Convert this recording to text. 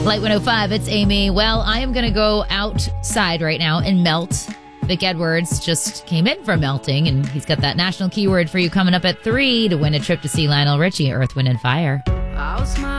Flight 105, it's Amy. Well, I am going to go outside right now and melt. Vic Edwards just came in for melting, and he's got that national keyword for you coming up at 3 to win a trip to see Lionel Richie, Earth, Wind, and Fire.